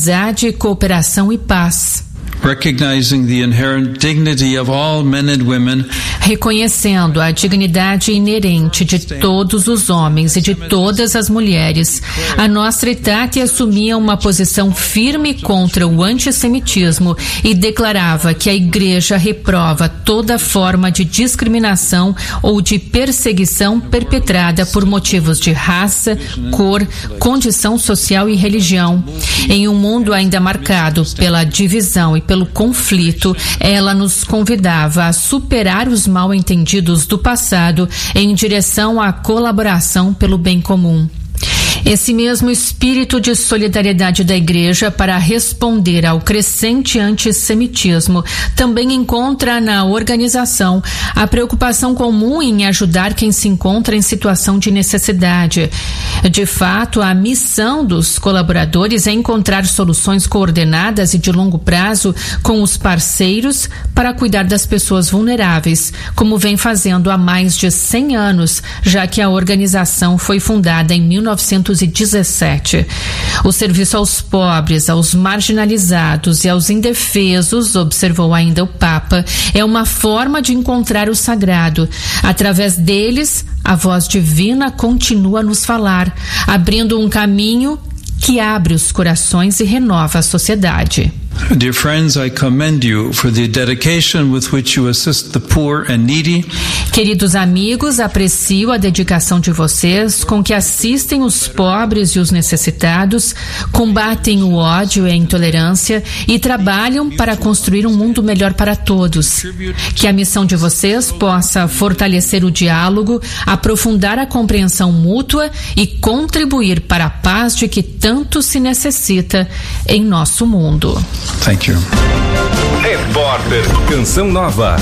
amizade, cooperação e paz. Recognizing the inherent dignity of all men and women, reconhecendo a dignidade inerente de todos os homens e de todas as mulheres, a Nostra Aetate assumia uma posição firme contra o antissemitismo e declarava que a Igreja reprova toda forma de discriminação ou de perseguição perpetrada por motivos de raça, cor, condição social e religião. Em um mundo ainda marcado pela divisão e pelo conflito, ela nos convidava a superar os mal-entendidos do passado em direção à colaboração pelo bem comum. Esse mesmo espírito de solidariedade da Igreja para responder ao crescente antissemitismo também encontra na organização a preocupação comum em ajudar quem se encontra em situação de necessidade. De fato, a missão dos colaboradores é encontrar soluções coordenadas e de longo prazo com os parceiros para cuidar das pessoas vulneráveis, como vem fazendo há mais de 100 anos, já que a organização foi fundada em 1917. O serviço aos pobres, aos marginalizados e aos indefesos, observou ainda o Papa, é uma forma de encontrar o sagrado. Através deles, a voz divina continua a nos falar, abrindo um caminho que abre os corações e renova a sociedade. Dear friends, I commend you for the dedication with which you assist the poor and needy. Queridos amigos, aprecio a dedicação de vocês com que assistem os pobres e os necessitados, combatem o ódio e a intolerância e trabalham para construir um mundo melhor para todos. Que a missão de vocês possa fortalecer o diálogo, aprofundar a compreensão mútua e contribuir para a paz de que tanto se necessita em nosso mundo. Thank you. Repórter Canção Nova.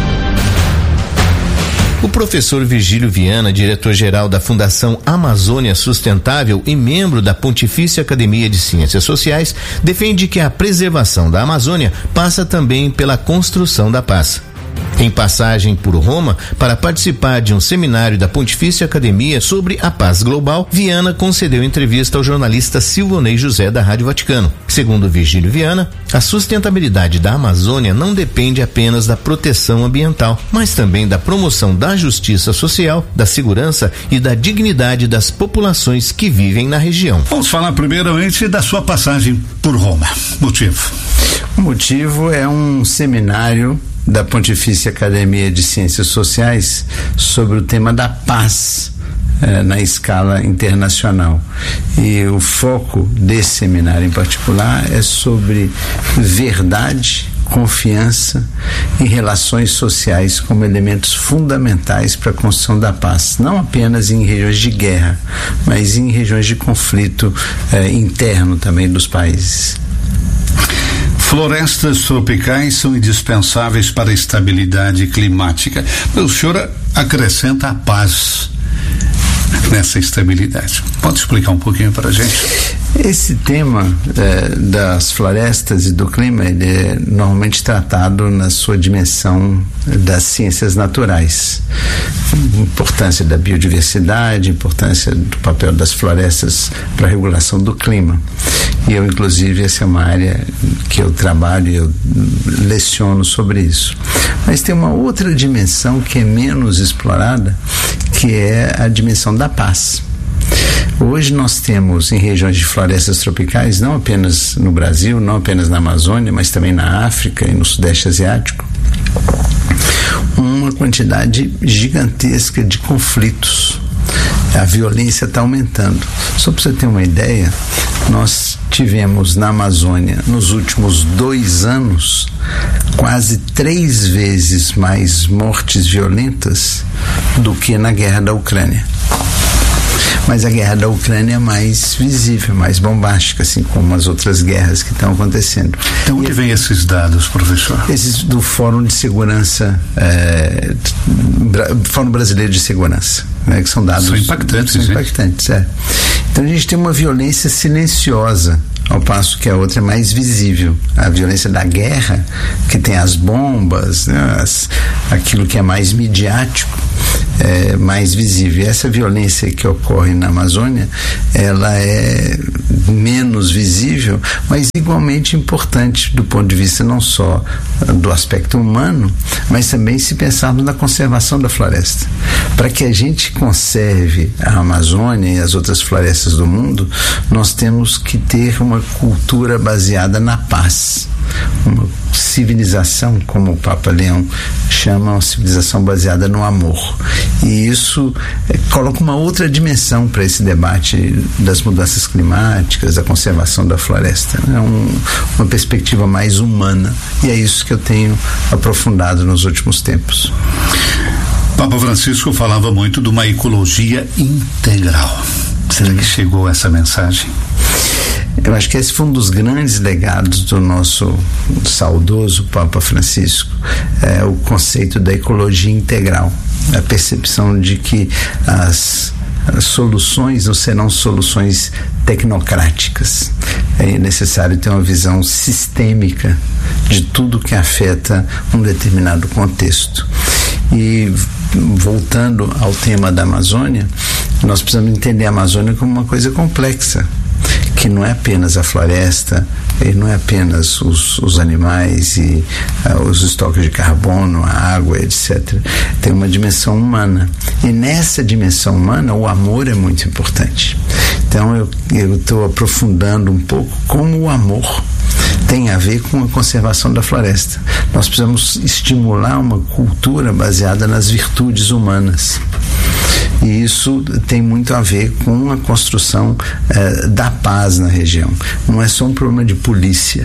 O professor Virgílio Viana, diretor-geral da Fundação Amazônia Sustentável e membro da Pontifícia Academia de Ciências Sociais, defende que a preservação da Amazônia passa também pela construção da paz. Em passagem por Roma para participar de um seminário da Pontifícia Academia sobre a paz global, Viana concedeu entrevista ao jornalista Silvonei José da Rádio Vaticano. Segundo Virgílio Viana, a sustentabilidade da Amazônia não depende apenas da proteção ambiental, mas também da promoção da justiça social, da segurança e da dignidade das populações que vivem na região. Vamos falar primeiramente da sua passagem por Roma. Motivo? O motivo é um seminário da Pontifícia Academia de Ciências Sociais sobre o tema da paz na escala internacional. E o foco desse seminário em particular é sobre verdade, confiança e relações sociais como elementos fundamentais para a construção da paz, não apenas em regiões de guerra, mas em regiões de conflito interno também dos países. Florestas tropicais são indispensáveis para a estabilidade climática. O senhor acrescenta a paz nessa estabilidade. Pode explicar um pouquinho para a gente? Esse tema das florestas e do clima, ele é normalmente tratado na sua dimensão das ciências naturais. Importância da biodiversidade, importância do papel das florestas para a regulação do clima. E eu, inclusive, essa é uma área que eu trabalho e eu leciono sobre isso. Mas tem uma outra dimensão que é menos explorada, que é a dimensão da paz. Hoje nós temos em regiões de florestas tropicais, não apenas no Brasil, não apenas na Amazônia, mas também na África e no Sudeste Asiático, uma quantidade gigantesca de conflitos. A violência está aumentando. Só para você ter uma ideia, nós tivemos na Amazônia, nos últimos 2 anos, quase 3 vezes mais mortes violentas do que na guerra da Ucrânia. Mas a guerra da Ucrânia é mais visível, mais bombástica, assim como as outras guerras que estão acontecendo. Então, onde vem esses dados, professor? Esses do Fórum de Segurança, Fórum Brasileiro de Segurança, né, que são dados... São impactantes, São impactantes, Então a gente tem uma violência silenciosa, ao passo que a outra é mais visível. A violência da guerra, que tem as bombas, né, aquilo que é mais midiático, é mais visível. E essa violência que ocorre na Amazônia, ela é menos visível, mas igualmente importante do ponto de vista não só do aspecto humano, mas também se pensarmos na conservação da floresta. Para que a gente conserve a Amazônia e as outras florestas do mundo, nós temos que ter uma cultura baseada na paz, uma civilização, como o Papa Leão chama, uma civilização baseada no amor. E isso coloca uma outra dimensão para esse debate das mudanças climáticas, da conservação da floresta. É uma perspectiva mais humana, e é isso que eu tenho aprofundado nos últimos tempos. Papa Francisco falava muito de uma ecologia integral. Será que chegou essa mensagem? Eu acho que esse foi um dos grandes legados do nosso saudoso Papa Francisco, o conceito da ecologia integral, a percepção de que as soluções não serão soluções tecnocráticas. É necessário ter uma visão sistêmica de tudo que afeta um determinado contexto. E voltando ao tema da Amazônia, nós precisamos entender a Amazônia como uma coisa complexa, que não é apenas a floresta, e não é apenas os animais e os estoques de carbono, a água, etc. Tem uma dimensão humana, e nessa dimensão humana o amor é muito importante. Então eu estou aprofundando um pouco como o amor tem a ver com a conservação da floresta. Nós precisamos estimular uma cultura baseada nas virtudes humanas. E isso tem muito a ver com a construção da paz na região. Não é só um problema de polícia,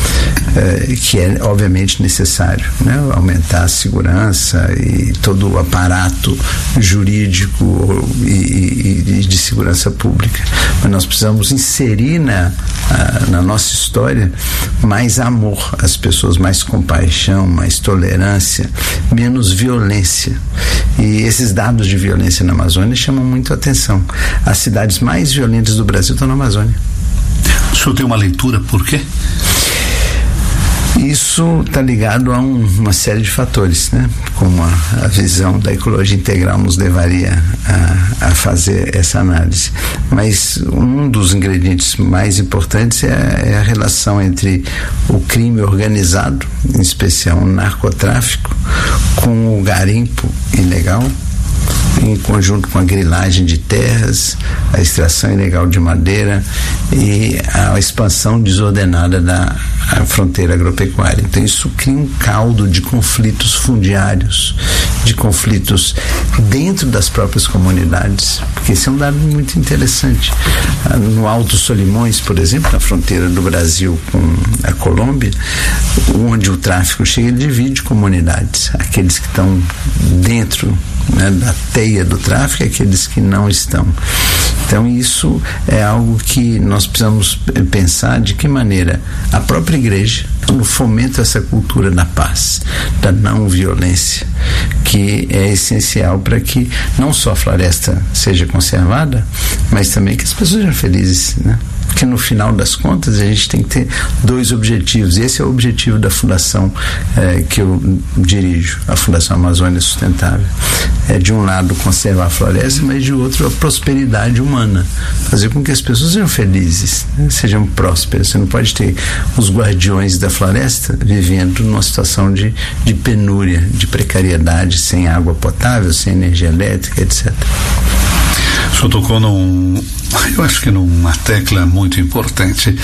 que é obviamente necessário, né? Aumentar a segurança e todo o aparato jurídico e de segurança pública. Mas nós precisamos inserir na nossa história mais amor às pessoas, mais compaixão, mais tolerância, menos violência. E esses dados de violência na Amazônia chamam muito a atenção. As cidades mais violentas do Brasil estão na Amazônia. O senhor tem uma leitura por quê? Isso está ligado a uma série de fatores, né? Como a visão da ecologia integral nos levaria a fazer essa análise. Mas um dos ingredientes mais importantes é a relação entre o crime organizado, em especial o narcotráfico, com o garimpo ilegal, em conjunto com a grilagem de terras, a extração ilegal de madeira e a expansão desordenada da fronteira agropecuária. Então isso cria um caldo de conflitos fundiários, de conflitos dentro das próprias comunidades, porque esse é um dado muito interessante. No Alto Solimões, por exemplo, na fronteira do Brasil com a Colômbia, onde o tráfico chega, ele divide comunidades, aqueles que estão dentro, né, da teia do tráfico e aqueles que não estão. Então isso é algo que nós precisamos pensar de que maneira a própria igreja fomenta essa cultura da paz, da não violência, que é essencial para que não só a floresta seja conservada, mas também que as pessoas sejam felizes, né? Porque no final das contas a gente tem que ter dois objetivos. Esse é o objetivo da fundação que eu dirijo, a Fundação Amazônia Sustentável. É de um lado conservar a floresta, mas de outro a prosperidade humana, fazer com que as pessoas sejam felizes, né? Sejam prósperas. Você não pode ter os guardiões da floresta vivendo numa situação de penúria, de precariedade, sem água potável, sem energia elétrica, etc. O senhor tocou eu acho que numa tecla muito importante.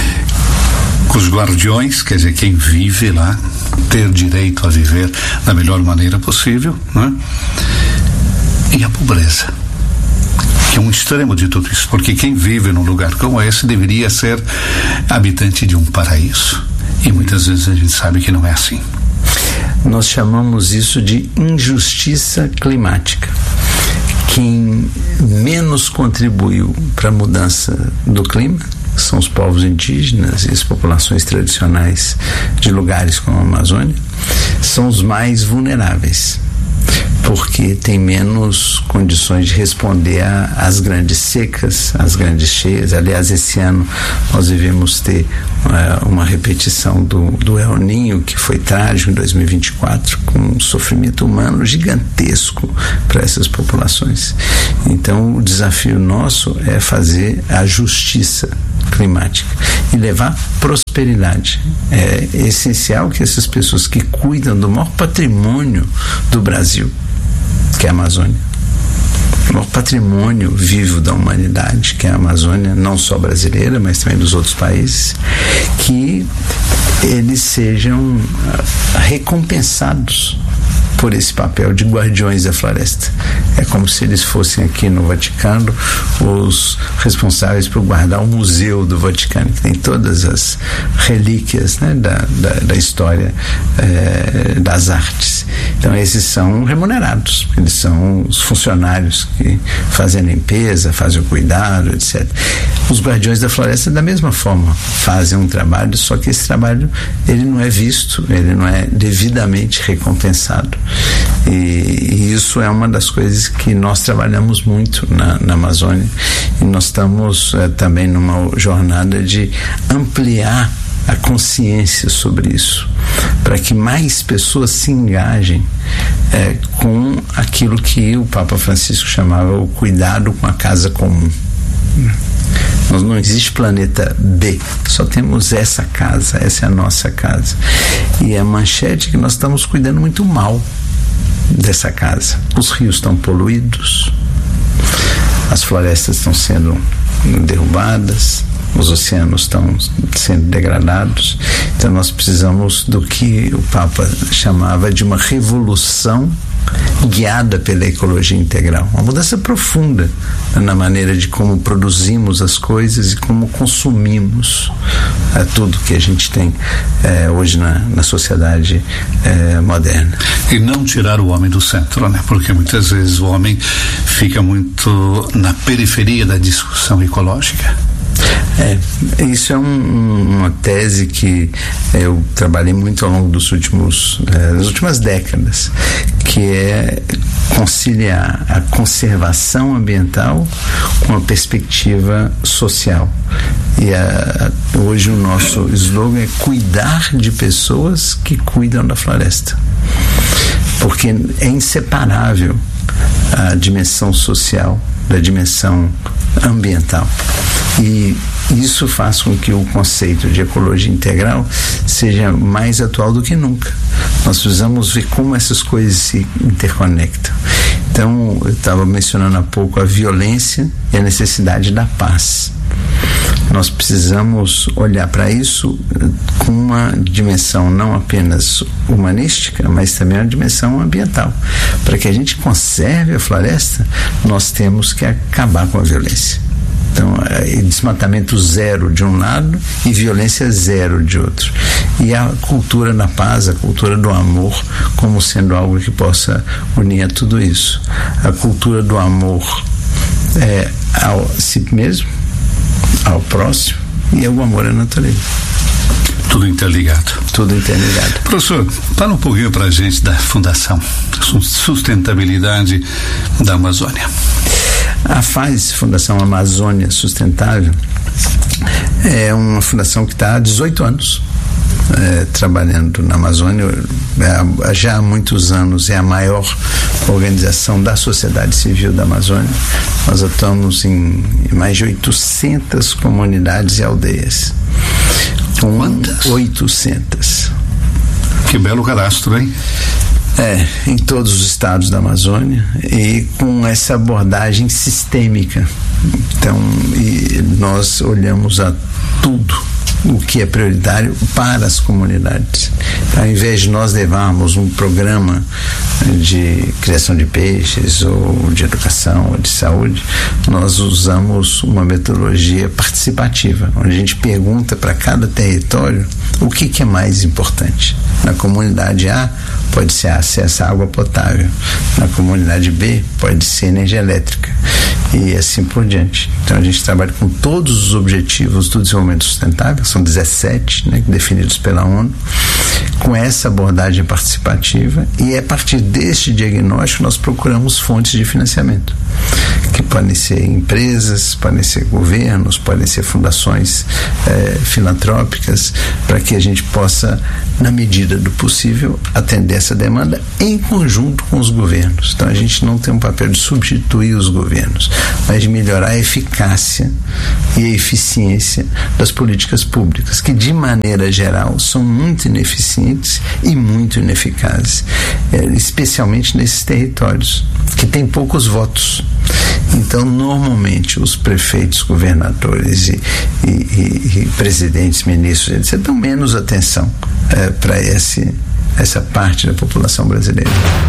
Os guardiões, quer dizer, quem vive lá, ter direito a viver da melhor maneira possível, né? E a pobreza, que é um extremo de tudo isso, porque quem vive num lugar como esse deveria ser habitante de um paraíso, e muitas vezes a gente sabe que não é assim. Nós chamamos isso de injustiça climática. Quem menos contribuiu para a mudança do clima são os povos indígenas e as populações tradicionais de lugares como a Amazônia, são os mais vulneráveis, porque tem menos condições de responder às grandes secas, às grandes cheias. Aliás, esse ano nós devemos ter uma repetição do El Niño, que foi trágico em 2024, com um sofrimento humano gigantesco para essas populações. Então, o desafio nosso é fazer a justiça climática e levar prosperidade. É essencial que essas pessoas que cuidam do maior patrimônio do Brasil, que é a Amazônia, o maior patrimônio vivo da humanidade, que é a Amazônia, não só brasileira, mas também dos outros países, que eles sejam recompensados por esse papel de guardiões da floresta. É como se eles fossem aqui no Vaticano os responsáveis por guardar o Museu do Vaticano, que tem todas as relíquias, né, da história das artes. Então esses são remunerados, eles são os funcionários que fazem a limpeza, fazem o cuidado, etc. Os guardiões da floresta da mesma forma fazem um trabalho, só que esse trabalho ele não é visto, ele não é devidamente recompensado. E isso é uma das coisas que nós trabalhamos muito na Amazônia, e nós estamos também numa jornada de ampliar a consciência sobre isso, para que mais pessoas se engajem com aquilo que o Papa Francisco chamava o cuidado com a casa comum. Não existe planeta B, só temos essa casa, essa é a nossa casa. E a manchete é que nós estamos cuidando muito mal dessa casa. Os rios estão poluídos, as florestas estão sendo derrubadas, os oceanos estão sendo degradados. Então nós precisamos do que o Papa chamava de uma revolução guiada pela ecologia integral, uma mudança profunda na maneira de como produzimos as coisas e como consumimos tudo que a gente tem hoje na sociedade moderna. E não tirar o homem do centro, né? Porque muitas vezes o homem fica muito na periferia da discussão ecológica. Isso é uma tese que eu trabalhei muito ao longo das últimas décadas, que é conciliar a conservação ambiental com a perspectiva social. E hoje o nosso slogan é cuidar de pessoas que cuidam da floresta, porque é inseparável a dimensão social da dimensão ambiental. E isso faz com que o conceito de ecologia integral seja mais atual do que nunca. Nós precisamos ver como essas coisas se interconectam. Então, eu estava mencionando há pouco a violência e a necessidade da paz. Nós precisamos olhar para isso com uma dimensão não apenas humanística, mas também uma dimensão ambiental. Para que a gente conserve a floresta, nós temos que acabar com a violência. Então, desmatamento zero de um lado e violência zero de outro. E a cultura da paz, a cultura do amor, como sendo algo que possa unir a tudo isso. A cultura do amor ao si mesmo, ao próximo, e o amor à natureza. Tudo interligado. Tudo interligado. Professor, fala um pouquinho para a gente da Fundação Sustentabilidade da Amazônia. A FAS, Fundação Amazônia Sustentável, é uma fundação que está há 18 anos trabalhando na Amazônia. Já há muitos anos é a maior organização da sociedade civil da Amazônia. Nós atuamos em mais de 800 comunidades e aldeias. Quantas? 800. Que belo cadastro, hein? Em todos os estados da Amazônia, e com essa abordagem sistêmica. Então, nós olhamos a tudo o que é prioritário para as comunidades. Ao invés de nós levarmos um programa de criação de peixes, ou de educação, ou de saúde, nós usamos uma metodologia participativa, onde a gente pergunta para cada território o que é mais importante. Na comunidade A, pode ser acesso à água potável. Na comunidade B, pode ser energia elétrica. E assim por diante. Então a gente trabalha com todos os objetivos do desenvolvimento sustentável, são 17, definidos pela ONU, com essa abordagem participativa, e a partir deste diagnóstico nós procuramos fontes de financiamento. que podem ser empresas, podem ser governos, podem ser fundações filantrópicas, para que a gente possa, na medida do possível, atender essa demanda em conjunto com os governos. Então a gente não tem um papel de substituir os governos, mas de melhorar a eficácia e a eficiência das políticas públicas, que de maneira geral são muito ineficientes e muito ineficazes, especialmente nesses territórios que têm poucos votos. Então, normalmente, os prefeitos, governadores e presidentes, ministros, eles dão menos atenção para essa parte da população brasileira.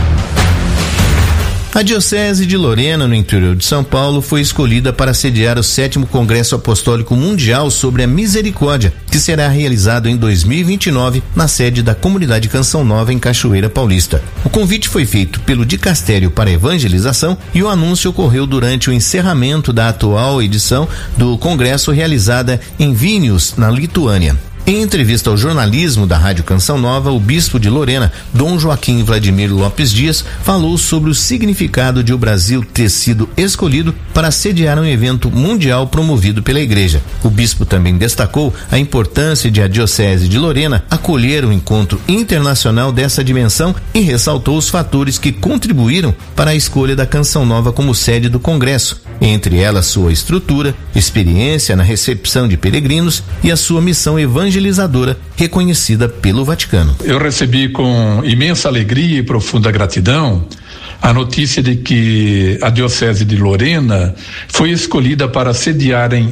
A Diocese de Lorena, no interior de São Paulo, foi escolhida para sediar o 7º Congresso Apostólico Mundial sobre a Misericórdia, que será realizado em 2029 na sede da Comunidade Canção Nova, em Cachoeira Paulista. O convite foi feito pelo Dicastério para Evangelização e o anúncio ocorreu durante o encerramento da atual edição do Congresso, realizada em Vilnius, na Lituânia. Em entrevista ao jornalismo da Rádio Canção Nova, o bispo de Lorena, Dom Joaquim Vladimir Lopes Dias, falou sobre o significado de o Brasil ter sido escolhido para sediar um evento mundial promovido pela Igreja. O bispo também destacou a importância de a Diocese de Lorena acolher um encontro internacional dessa dimensão e ressaltou os fatores que contribuíram para a escolha da Canção Nova como sede do Congresso, entre elas sua estrutura, experiência na recepção de peregrinos e a sua missão evangelizadora reconhecida pelo Vaticano. Eu recebi com imensa alegria e profunda gratidão a notícia de que a Diocese de Lorena foi escolhida para sediar em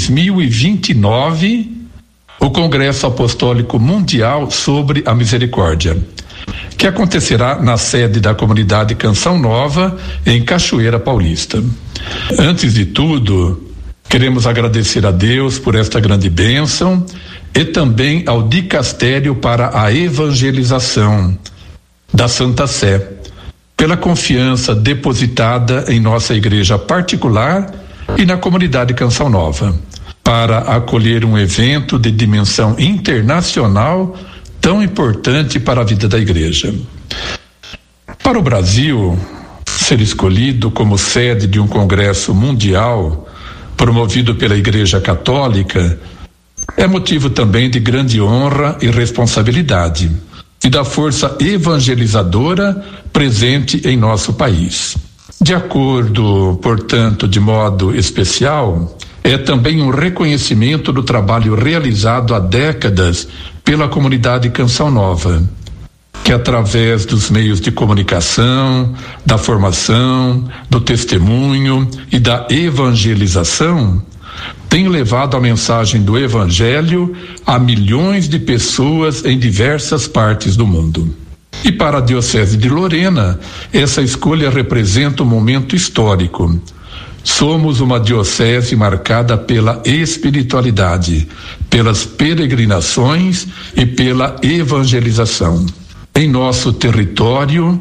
2029 o Congresso Apostólico Mundial sobre a Misericórdia, que acontecerá na sede da Comunidade Canção Nova, em Cachoeira Paulista. Antes de tudo, queremos agradecer a Deus por esta grande bênção e também ao Dicastério para a Evangelização da Santa Sé, pela confiança depositada em nossa igreja particular e na Comunidade Canção Nova, para acolher um evento de dimensão internacional tão importante para a vida da igreja. Para o Brasil ser escolhido como sede de um congresso mundial promovido pela Igreja Católica é motivo também de grande honra e responsabilidade e da força evangelizadora presente em nosso país. De acordo, portanto, de modo especial, é também um reconhecimento do trabalho realizado há décadas pela Comunidade Canção Nova, que através dos meios de comunicação, da formação, do testemunho e da evangelização, tem levado a mensagem do Evangelho a milhões de pessoas em diversas partes do mundo. E para a Diocese de Lorena, essa escolha representa um momento histórico. Somos uma diocese marcada pela espiritualidade, pelas peregrinações e pela evangelização. Em nosso território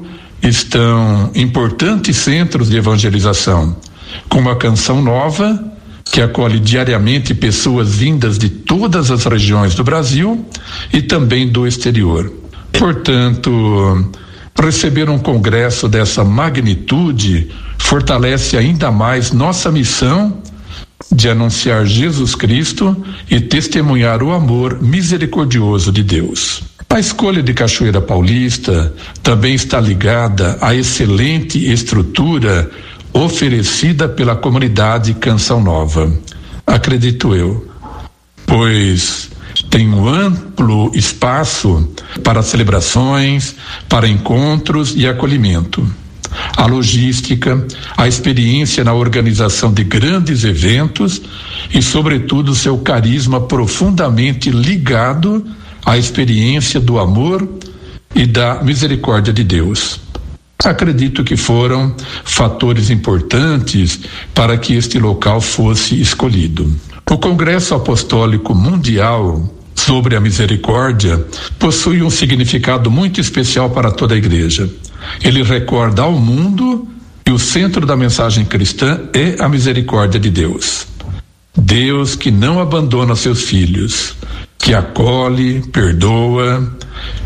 estão importantes centros de evangelização, como a Canção Nova, que acolhe diariamente pessoas vindas de todas as regiões do Brasil e também do exterior. Portanto, receber um congresso dessa magnitude fortalece ainda mais nossa missão de anunciar Jesus Cristo e testemunhar o amor misericordioso de Deus. A escolha de Cachoeira Paulista também está ligada à excelente estrutura oferecida pela Comunidade Canção Nova, acredito eu, pois tem um amplo espaço para celebrações, para encontros e acolhimento. A logística, a experiência na organização de grandes eventos e, sobretudo, seu carisma profundamente ligado à experiência do amor e da misericórdia de Deus. Acredito que foram fatores importantes para que este local fosse escolhido. O Congresso Apostólico Mundial sobre a Misericórdia possui um significado muito especial para toda a Igreja. Ele recorda ao mundo que o centro da mensagem cristã é a misericórdia de Deus. Deus que não abandona seus filhos, que acolhe, perdoa,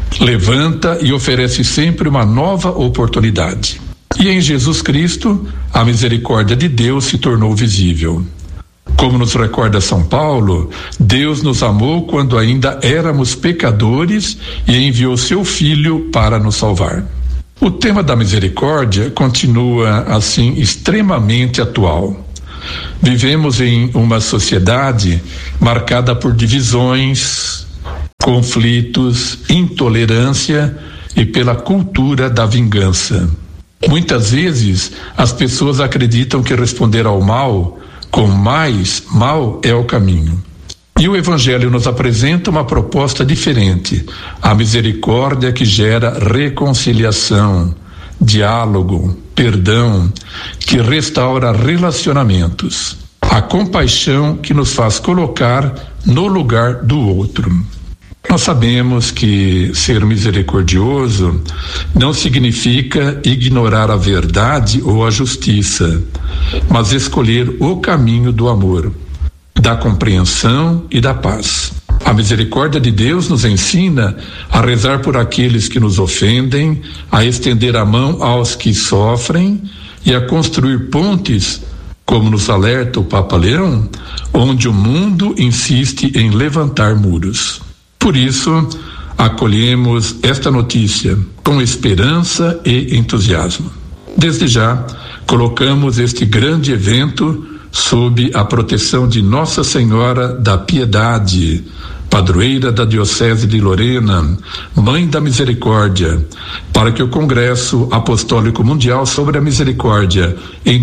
levanta e oferece sempre uma nova oportunidade. E em Jesus Cristo, a misericórdia de Deus se tornou visível. Como nos recorda São Paulo, Deus nos amou quando ainda éramos pecadores e enviou seu Filho para nos salvar. O tema da misericórdia continua, assim, extremamente atual. Vivemos em uma sociedade marcada por divisões, conflitos, intolerância e pela cultura da vingança. Muitas vezes, as pessoas acreditam que responder ao mal com mais mal é o caminho. E o Evangelho nos apresenta uma proposta diferente, a misericórdia que gera reconciliação, diálogo, perdão, que restaura relacionamentos, a compaixão que nos faz colocar no lugar do outro. Nós sabemos que ser misericordioso não significa ignorar a verdade ou a justiça, mas escolher o caminho do amor, da compreensão e da paz. A misericórdia de Deus nos ensina a rezar por aqueles que nos ofendem, a estender a mão aos que sofrem e a construir pontes, como nos alerta o Papa Leão, onde o mundo insiste em levantar muros. Por isso, acolhemos esta notícia com esperança e entusiasmo. Desde já, colocamos este grande evento sob a proteção de Nossa Senhora da Piedade, padroeira da Diocese de Lorena, Mãe da Misericórdia, para que o Congresso Apostólico Mundial sobre a Misericórdia em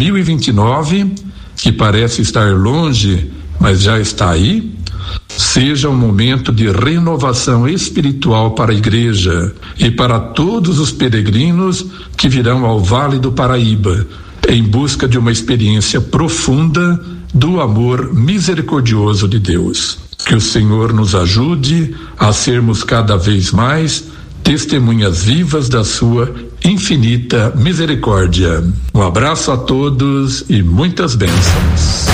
2029, que parece estar longe, mas já está aí, seja um momento de renovação espiritual para a Igreja e para todos os peregrinos que virão ao Vale do Paraíba, em busca de uma experiência profunda do amor misericordioso de Deus. Que o Senhor nos ajude a sermos cada vez mais testemunhas vivas da sua infinita misericórdia. Um abraço a todos e muitas bênçãos.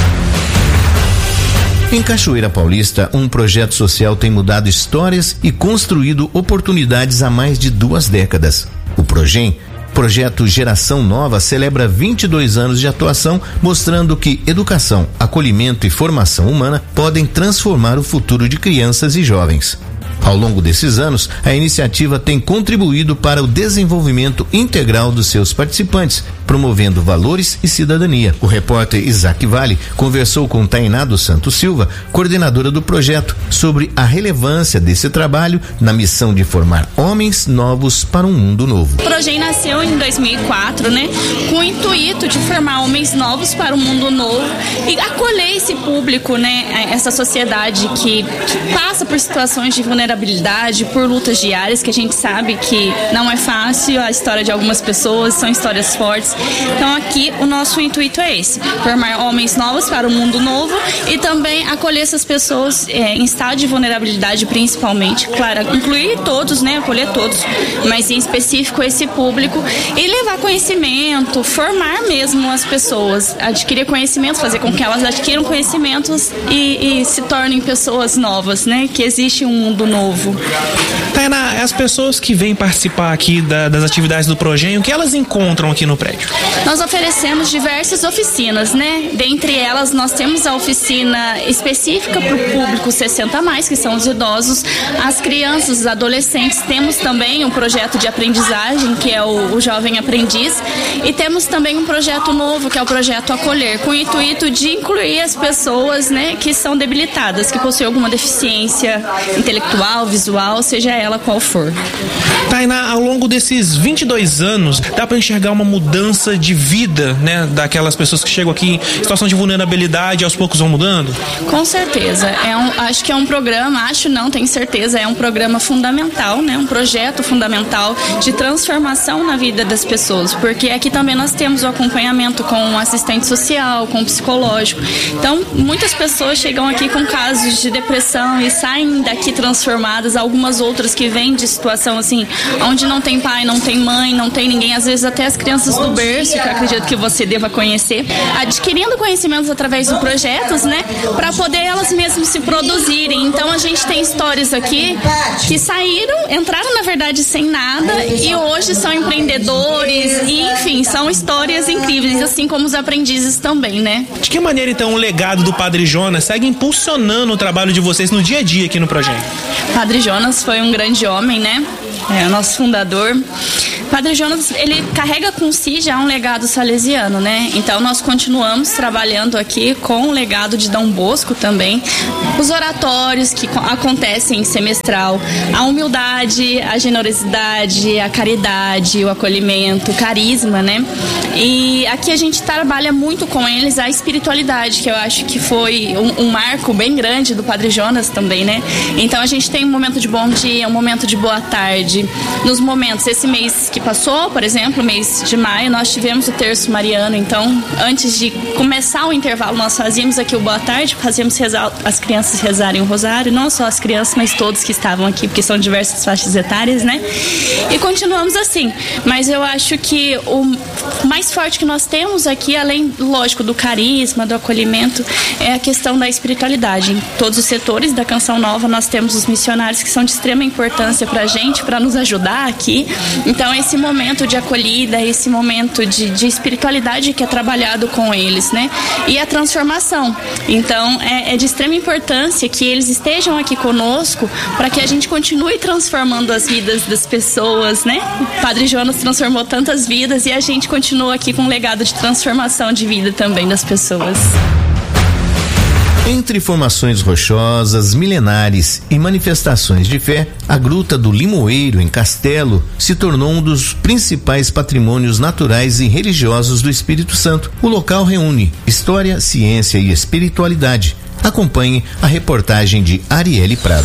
Em Cachoeira Paulista, um projeto social tem mudado histórias e construído oportunidades há mais de 2 décadas. O Projem, Projeto Geração Nova, celebra 22 anos de atuação, mostrando que educação, acolhimento e formação humana podem transformar o futuro de crianças e jovens. Ao longo desses anos, a iniciativa tem contribuído para o desenvolvimento integral dos seus participantes, promovendo valores e cidadania. O repórter Isaac Vale conversou com Tainá dos Santos Silva, coordenadora do projeto, sobre a relevância desse trabalho na missão de formar homens novos para um mundo novo. O Projem nasceu em 2004, com o intuito de formar homens novos para um mundo novo e acolher esse público, essa sociedade que passa por situações de vulnerabilidade, por lutas diárias, que a gente sabe que não é fácil, a história de algumas pessoas são histórias fortes. Então aqui o nosso intuito é esse, formar homens novos para um mundo novo e também acolher essas pessoas em estado de vulnerabilidade, principalmente, claro, incluir todos, acolher todos, mas em específico esse público, e levar conhecimento, formar mesmo as pessoas, adquirir conhecimentos, fazer com que elas adquiram conhecimentos e se tornem pessoas novas, que existe um mundo novo. Tainá, as pessoas que vêm participar aqui das atividades do Projem, o que elas encontram aqui no prédio? Nós oferecemos diversas oficinas, Dentre elas, nós temos a oficina específica para o público 60+, que são os idosos, as crianças, os adolescentes. Temos também um projeto de aprendizagem, que é o Jovem Aprendiz, e temos também um projeto novo, que é o projeto Acolher, com o intuito de incluir as pessoas, que são debilitadas, que possuem alguma deficiência intelectual, visual, seja ela qual for. Tainá, ao longo desses 22 anos, dá para enxergar uma mudança de vida, daquelas pessoas que chegam aqui em situação de vulnerabilidade e aos poucos vão mudando? Com certeza. Acho que é um programa, tenho certeza, é um programa fundamental, um projeto fundamental de transformação na vida das pessoas, porque aqui também nós temos o acompanhamento com um assistente social, com um psicológico. Então, muitas pessoas chegam aqui com casos de depressão e saem daqui transformadas, formadas, algumas outras que vêm de situação assim, onde não tem pai, não tem mãe, não tem ninguém, às vezes até as crianças do berço, que eu acredito que você deva conhecer, adquirindo conhecimentos através de projetos, né, para poder elas mesmas se produzirem. Então a gente tem histórias aqui que entraram na verdade sem nada e hoje são empreendedores e, enfim, são histórias incríveis, assim como os aprendizes também, né? De que maneira então o legado do Padre Jonas segue impulsionando o trabalho de vocês no dia a dia aqui no projeto? Padre Jonas foi um grande homem, né? É o nosso fundador. Padre Jonas, ele carrega com si já um legado salesiano, né? Então nós continuamos trabalhando aqui com o legado de Dom Bosco também. Os oratórios que acontecem semestral, a humildade, a generosidade, a caridade, o acolhimento, o carisma, né? E aqui a gente trabalha muito com eles a espiritualidade, que eu acho que foi um marco bem grande do Padre Jonas também, né? Então a gente tem um momento de bom dia, um momento de boa tarde. Nos momentos, esse mês que passou, por exemplo, mês de maio, nós tivemos o terço mariano. Então, antes de começar o intervalo, nós fazíamos aqui o boa tarde, fazíamos as crianças rezarem o rosário, não só as crianças, mas todos que estavam aqui, porque são diversas faixas etárias, né? E continuamos assim. Mas eu acho que o mais forte que nós temos aqui, além, lógico, do carisma, do acolhimento, é a questão da espiritualidade. Em todos os setores da Canção Nova, nós temos os missionários que são de extrema importância pra gente, para nos ajudar aqui. Então esse momento de acolhida, esse momento de espiritualidade que é trabalhado com eles, né? E a transformação. Então é de extrema importância que eles estejam aqui conosco para que a gente continue transformando as vidas das pessoas, né? O Padre Jonas transformou tantas vidas e a gente continua aqui com um legado de transformação de vida também das pessoas. Entre formações rochosas, milenares e manifestações de fé, a Gruta do Limoeiro, em Castelo, se tornou um dos principais patrimônios naturais e religiosos do Espírito Santo. O local reúne história, ciência e espiritualidade. Acompanhe a reportagem de Arielle Prado.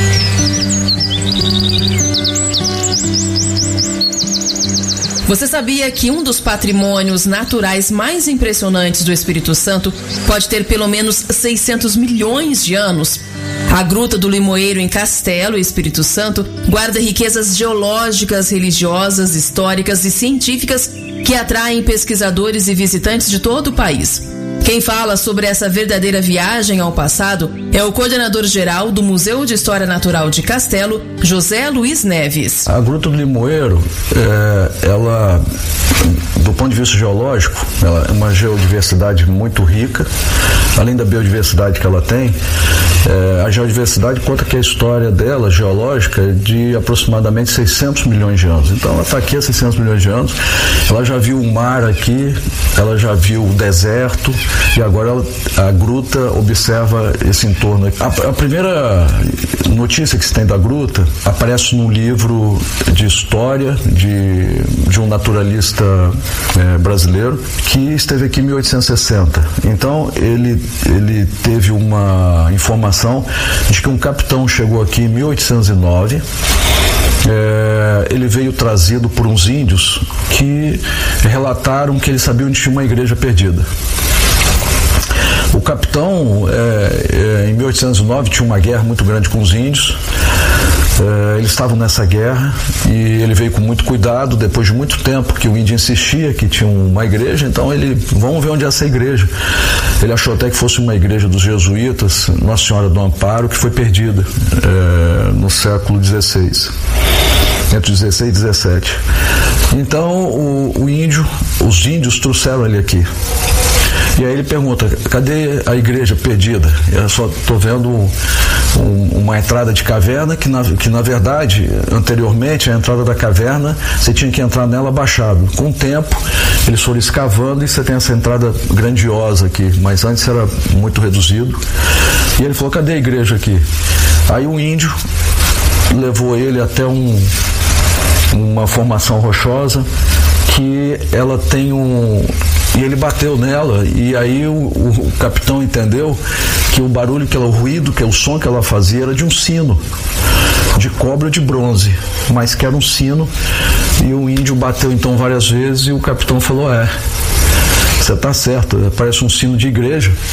Você sabia que um dos patrimônios naturais mais impressionantes do Espírito Santo pode ter pelo menos 600 milhões de anos? A Gruta do Limoeiro, em Castelo, Espírito Santo, guarda riquezas geológicas, religiosas, históricas e científicas que atraem pesquisadores e visitantes de todo o país. Quem fala sobre essa verdadeira viagem ao passado é o coordenador-geral do Museu de História Natural de Castelo, José Luiz Neves. A Gruta do Limoeiro, ela, do ponto de vista geológico, ela é uma geodiversidade muito rica. Além da biodiversidade que ela tem, a geodiversidade conta que a história dela, geológica, é de aproximadamente 600 milhões de anos. Então ela está aqui há 600 milhões de anos, ela já viu o mar aqui, ela já viu o deserto, e agora a gruta observa esse entorno aqui. A primeira notícia que se tem da gruta aparece num livro de história de um naturalista brasileiro que esteve aqui em 1860. Então ele teve uma informação de que um capitão chegou aqui em 1809. Ele veio trazido por uns índios que relataram que eles sabiam onde tinha uma igreja perdida. O capitão, em 1809, tinha uma guerra muito grande com os índios. Eles estavam nessa guerra e ele veio com muito cuidado. Depois de muito tempo que o índio insistia que tinha uma igreja, então vamos ver onde é essa igreja. Ele achou até que fosse uma igreja dos jesuítas, Nossa Senhora do Amparo, que foi perdida no século XVI, entre 16 e 17. Então os índios trouxeram ele aqui. E aí ele pergunta, cadê a igreja perdida? Eu só estou vendo uma entrada de caverna que na verdade, anteriormente, a entrada da caverna, você tinha que entrar nela abaixado. Com o tempo, eles foram escavando e você tem essa entrada grandiosa aqui, mas antes era muito reduzido. E ele falou, cadê a igreja aqui? Aí um índio levou ele até uma formação rochosa que ela tem e ele bateu nela, e aí o capitão entendeu que o barulho, o ruído, o som que ela fazia era de um sino de cobre ou de bronze, mas que era um sino. E o índio bateu então várias vezes e o capitão falou, você está certo, parece um sino de igreja.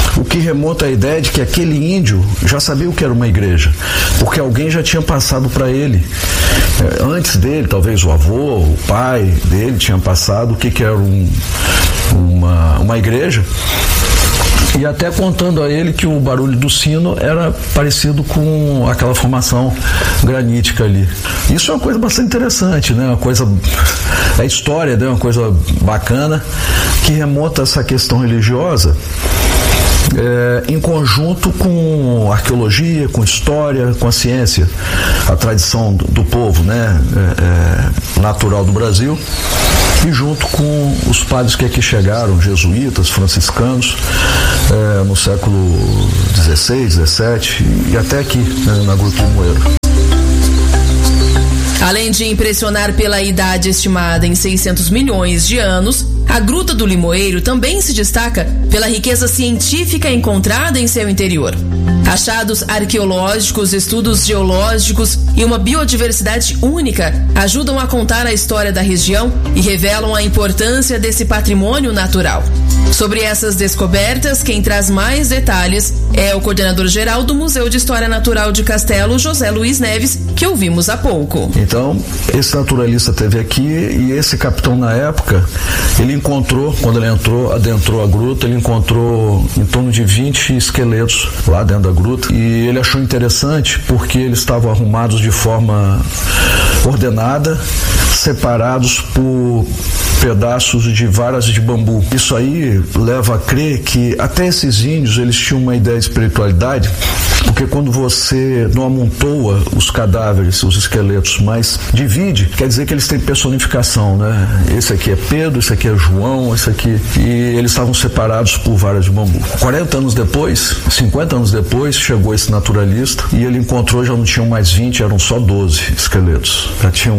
o que remonta à ideia de que aquele índio já sabia o que era uma igreja, porque alguém já tinha passado para ele. Antes dele, talvez o avô, o pai dele tinha passado o que era uma igreja. E até contando a ele que o barulho do sino era parecido com aquela formação granítica ali. Isso é uma coisa bastante interessante, né? Uma coisa, é história, né? Uma coisa bacana que remonta a essa questão religiosa. Em conjunto com arqueologia, com história, com a ciência, a tradição do povo, né, natural do Brasil, e junto com os padres que aqui chegaram, jesuítas, franciscanos, no século XVI, XVII e até aqui, né, na Gruta do Limoeiro. Além de impressionar pela idade estimada em 600 milhões de anos, a Gruta do Limoeiro também se destaca pela riqueza científica encontrada em seu interior. Achados arqueológicos, estudos geológicos e uma biodiversidade única ajudam a contar a história da região e revelam a importância desse patrimônio natural. Sobre essas descobertas, quem traz mais detalhes é o coordenador-geral do Museu de História Natural de Castelo, José Luiz Neves, que ouvimos há pouco. Então, esse naturalista esteve aqui e esse capitão, na época, ele encontrou, quando ele adentrou a gruta, ele encontrou em torno de 20 esqueletos lá dentro da gruta, e ele achou interessante porque eles estavam arrumados de forma ordenada, separados por pedaços de varas de bambu. Isso aí leva a crer que até esses índios, eles tinham uma ideia de espiritualidade, porque quando você não amontoa os cadáveres, os esqueletos, mas divide, quer dizer que eles têm personificação, né? Esse aqui é Pedro, esse aqui é João, esse aqui... E eles estavam separados por varas de bambu. 40 anos depois, 50 anos depois, chegou esse naturalista e ele encontrou, já não tinham mais 20, eram só 12 esqueletos.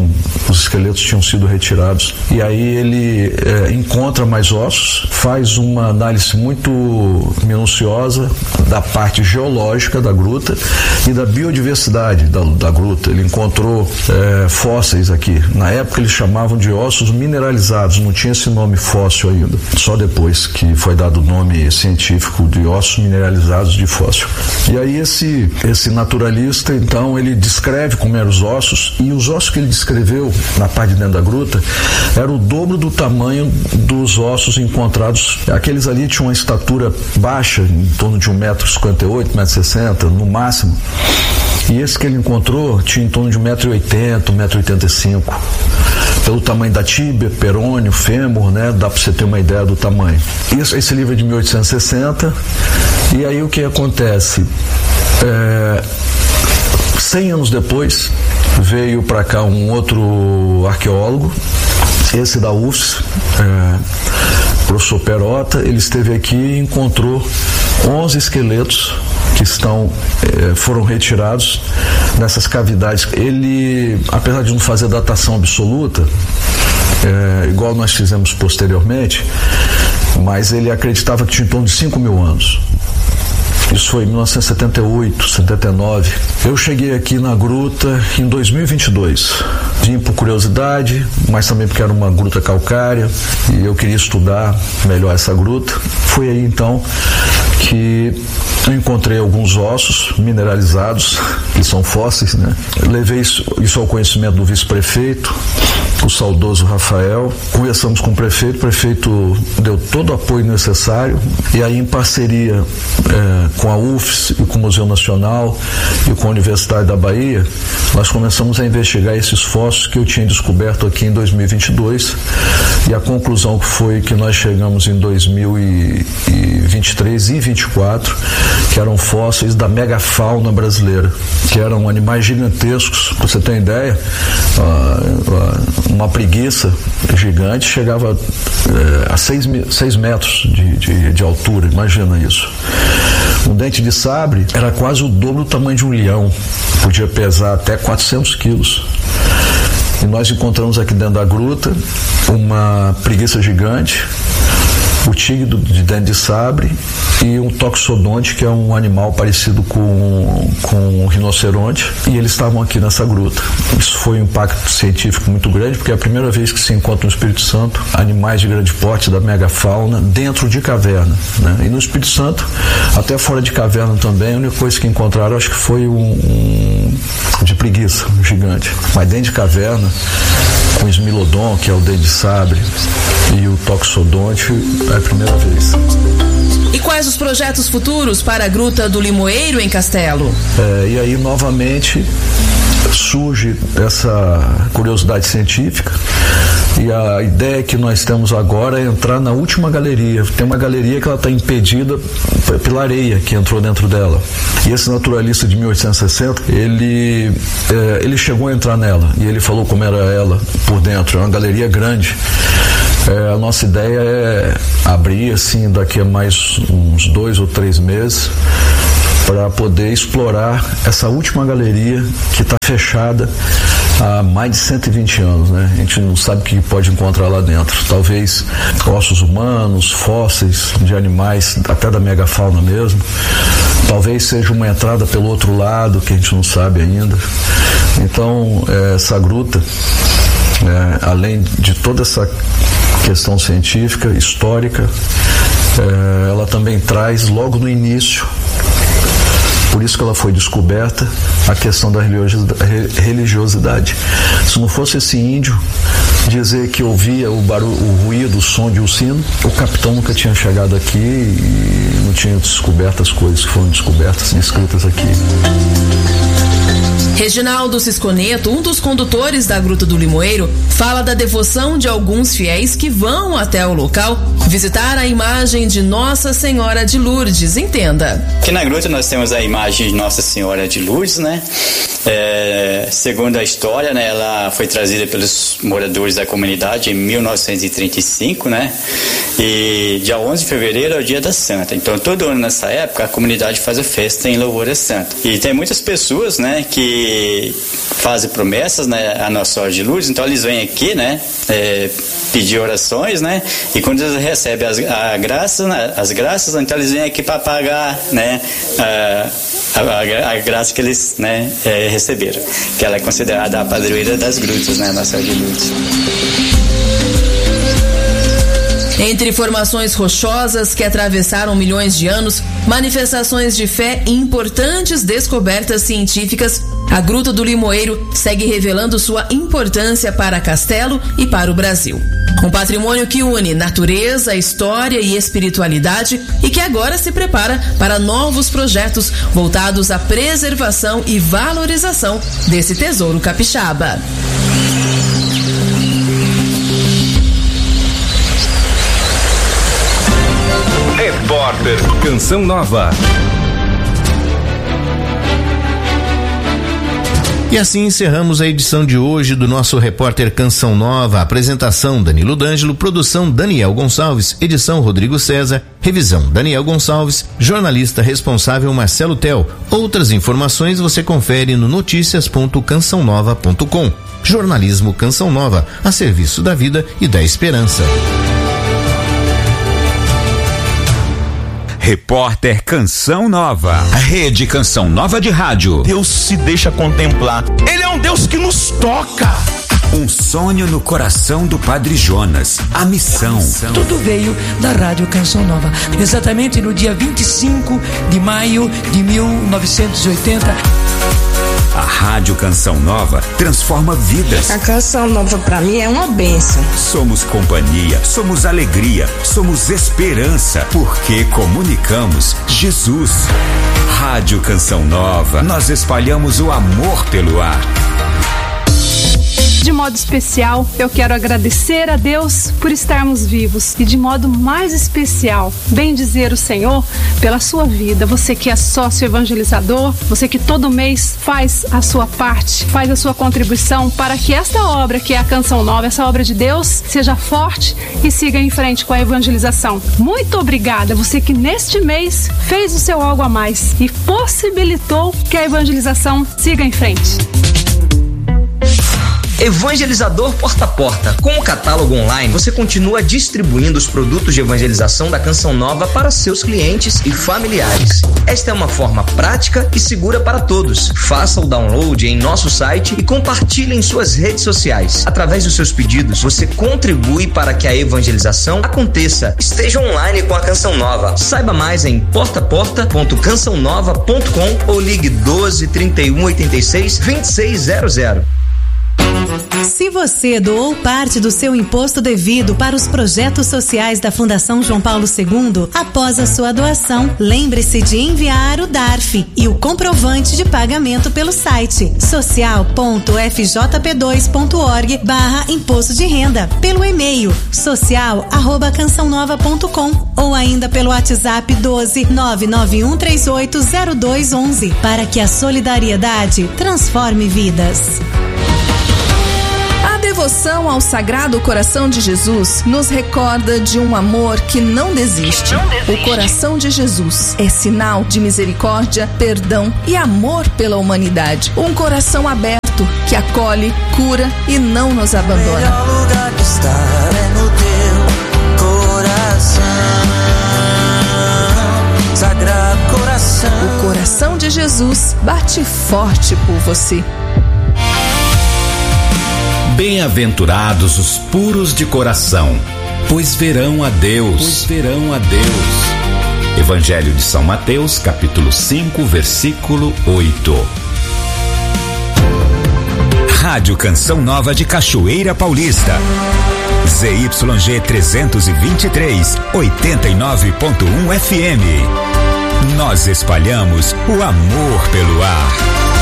Os esqueletos tinham sido retirados. E aí ele encontra mais ossos, faz uma análise muito minuciosa da parte geológica da gruta e da biodiversidade da gruta. Ele encontrou fósseis aqui. Na época eles chamavam de ossos mineralizados, não tinha esse nome fóssil ainda. Só depois que foi dado o nome científico de ossos mineralizados de fóssil. E aí esse naturalista, então, ele descreve como eram os ossos, e os ossos que ele descreveu na parte de dentro da gruta era o dobro do tamanho dos ossos encontrados. Aqueles ali tinham uma estatura baixa, em torno de 1,58 m, 1,60 m, no máximo. E esse que ele encontrou tinha em torno de 1,80 m, 1,85 m. Pelo tamanho da tíbia, perônio, fêmur, né? Dá para você ter uma ideia do tamanho. Esse livro é de 1860. E aí o que acontece? 100 anos depois, veio para cá um outro arqueólogo, esse da UFS, professor Perota. Ele esteve aqui e encontrou 11 esqueletos que foram retirados nessas cavidades. Ele, apesar de não fazer datação absoluta, igual nós fizemos posteriormente, mas ele acreditava que tinha em torno de 5.000 anos. Isso foi em 1978, 79. Eu cheguei aqui na gruta em 2022. Vim por curiosidade, mas também porque era uma gruta calcária e eu queria estudar melhor essa gruta. Foi aí então que eu encontrei alguns ossos mineralizados, que são fósseis, né? Levei isso ao conhecimento do vice-prefeito, o saudoso Rafael. Conversamos com o prefeito deu todo o apoio necessário, e aí, em parceria com a UFS e com o Museu Nacional e com a Universidade da Bahia, nós começamos a investigar esses fósseis que eu tinha descoberto aqui em 2022, e a conclusão foi que nós chegamos em 2023 e 2024, que eram fósseis da megafauna brasileira, que eram animais gigantescos. Pra você ter ideia, uma preguiça gigante chegava a 6 metros de altura, imagina isso. Um dente de sabre era quase o dobro do tamanho de um leão, podia pesar até 400 quilos. E nós encontramos aqui dentro da gruta uma preguiça gigante, o tigre de dente de sabre e um toxodonte, que é um animal parecido com um rinoceronte, e eles estavam aqui nessa gruta. Isso foi um impacto científico muito grande, porque é a primeira vez que se encontra no Espírito Santo animais de grande porte da megafauna dentro de caverna, né? E no Espírito Santo, até fora de caverna também, a única coisa que encontraram acho que foi um de preguiça, um gigante. Mas dentro de caverna, com o Smilodon, que é o dente de sabre, e o toxodonte, é a primeira vez. E quais os projetos futuros para a Gruta do Limoeiro, em Castelo? E aí, novamente, surge essa curiosidade científica, e a ideia que nós temos agora é entrar na última galeria. Tem uma galeria que ela está impedida pela areia que entrou dentro dela, e esse naturalista de 1860 ele chegou a entrar nela e ele falou como era ela por dentro. É uma galeria grande. A nossa ideia é abrir assim daqui a mais uns 2 ou 3 meses para poder explorar essa última galeria que está fechada há mais de 120 anos, né? A gente não sabe o que pode encontrar lá dentro. Talvez ossos humanos, fósseis de animais, até da megafauna mesmo. Talvez seja uma entrada pelo outro lado que a gente não sabe ainda. Então, essa gruta, além de toda essa questão científica, histórica, ela também traz logo no início, por isso que ela foi descoberta, a questão da religiosidade. Se não fosse esse índio dizer que ouvia o barulho, o ruído, o som de um sino, o capitão nunca tinha chegado aqui e não tinha descoberto as coisas que foram descobertas e descritas aqui. Reginaldo Cisconeto, um dos condutores da Gruta do Limoeiro, fala da devoção de alguns fiéis que vão até o local visitar a imagem de Nossa Senhora de Lourdes. Entenda. Aqui na gruta nós temos a imagem de Nossa Senhora de Lourdes, né? Segundo a história, né, ela foi trazida pelos moradores da comunidade em 1935, né? E dia 11 de fevereiro é o dia da Santa. Então todo ano nessa época a comunidade faz a festa em louvor a Santa. E tem muitas pessoas, né, que fazem promessas, né, a Nossa Senhora de Lourdes. Então eles vêm aqui, né, pedir orações, né? E quando eles recebem as graças, então eles vêm aqui para pagar, né, a graça que eles, né, receberam, que ela é considerada a padroeira das grutas, né, Nossa Senhora de Lourdes. Entre formações rochosas que atravessaram milhões de anos, manifestações de fé e importantes descobertas científicas, a Gruta do Limoeiro segue revelando sua importância para Castelo e para o Brasil. Um patrimônio que une natureza, história e espiritualidade e que agora se prepara para novos projetos voltados à preservação e valorização desse tesouro capixaba. Repórter Canção Nova. E assim encerramos a edição de hoje do nosso Repórter Canção Nova. Apresentação Danilo D'Angelo, produção Daniel Gonçalves, edição Rodrigo César, revisão Daniel Gonçalves, jornalista responsável Marcelo Tel. Outras informações você confere no noticias.cançãonova.com. Jornalismo Canção Nova, a serviço da vida e da esperança. Repórter Canção Nova, a Rede Canção Nova de rádio. Deus se deixa contemplar. Ele é um Deus que nos toca. Um sonho no coração do Padre Jonas. A missão. Tudo veio da Rádio Canção Nova. Exatamente no dia 25 de maio de 1980. A Rádio Canção Nova transforma vidas. A Canção Nova pra mim é uma bênção. Somos companhia, somos alegria, somos esperança, porque comunicamos Jesus. Rádio Canção Nova, nós espalhamos o amor pelo ar. De modo especial, eu quero agradecer a Deus por estarmos vivos e de modo mais especial, bendizer o Senhor pela sua vida. Você que é sócio evangelizador, você que todo mês faz a sua parte, faz a sua contribuição para que esta obra, que é a Canção Nova, essa obra de Deus, seja forte e siga em frente com a evangelização. Muito obrigada, você que neste mês fez o seu algo a mais e possibilitou que a evangelização siga em frente. Evangelizador Porta a Porta. Com o catálogo online, você continua distribuindo os produtos de evangelização da Canção Nova para seus clientes e familiares. Esta é uma forma prática e segura para todos. Faça o download em nosso site e compartilhe em suas redes sociais. Através dos seus pedidos, você contribui para que a evangelização aconteça. Esteja online com a Canção Nova. Saiba mais em portaporta.cançãonova.com ou ligue 12 31 86 2600. Se você doou parte do seu imposto devido para os projetos sociais da Fundação João Paulo II, após a sua doação, lembre-se de enviar o DARF e o comprovante de pagamento pelo site social.fjp2.org/imposto de renda, pelo e-mail social@cançãonova.com ou ainda pelo WhatsApp 12 991380211 para que a solidariedade transforme vidas. A devoção ao Sagrado Coração de Jesus nos recorda de um amor que não desiste. O coração de Jesus é sinal de misericórdia, perdão e amor pela humanidade. Um coração aberto que acolhe, cura e não nos abandona. O melhor lugar de estar é no teu coração, Sagrado Coração. O coração de Jesus bate forte por você. Bem-aventurados os puros de coração, pois verão a Deus. Evangelho de São Mateus, capítulo 5, versículo 8. Rádio Canção Nova de Cachoeira Paulista. ZYG 323, 89.1 FM. Nós espalhamos o amor pelo ar.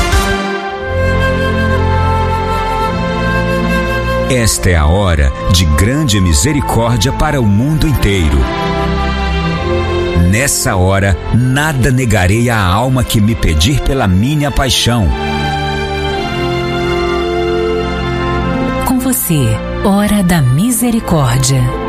Esta é a hora de grande misericórdia para o mundo inteiro. Nessa hora, nada negarei à alma que me pedir pela minha paixão. Com você, hora da misericórdia.